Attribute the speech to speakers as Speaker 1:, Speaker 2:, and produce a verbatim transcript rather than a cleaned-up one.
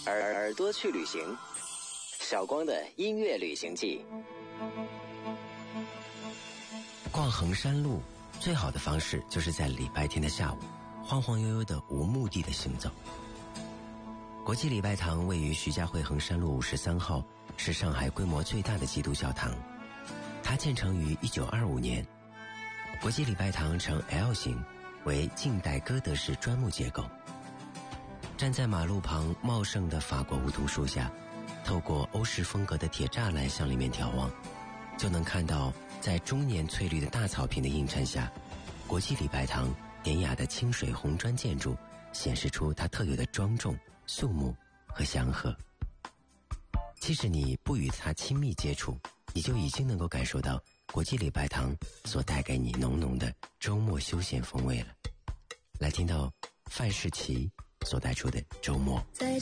Speaker 1: 耳耳朵去旅行，小光的音乐旅行记。
Speaker 2: 逛衡山路最好的方式就是在礼拜天的下午，晃晃悠悠的无目的的行走。国际礼拜堂位于徐家汇衡山路五十三号，是上海规模最大的基督教堂。它建成于一九二五年。国际礼拜堂呈 L 型，为近代哥德式砖木结构。站在马路旁茂盛的法国梧桐树下，透过欧式风格的铁栅栏向里面眺望，就能看到在终年翠绿的大草坪的映衬下，国际礼拜堂典雅的清水红砖建筑显示出它特有的庄重、肃穆和祥和。即使你不与它亲密接触，你就已经能够感受到国际礼拜堂所带给你浓浓的周末休闲风味了。来听到范世琦所带出的周末。